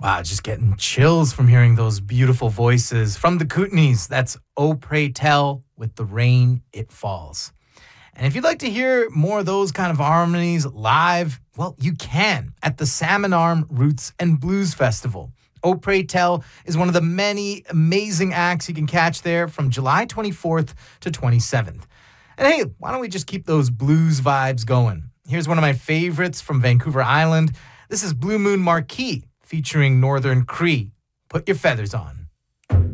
Wow, just getting chills from hearing those beautiful voices from the Kootenays. That's Oh Pray Tell with The Rain It Falls. And if you'd like to hear more of those kind of harmonies live, well, you can at the Salmon Arm Roots and Blues Festival. Oh Pray Tell is one of the many amazing acts you can catch there from July 24th to 27th. And hey, why don't we just keep those blues vibes going? Here's one of my favorites from Vancouver Island. This is Blue Moon Marquee featuring Northern Cree. Put your feathers on.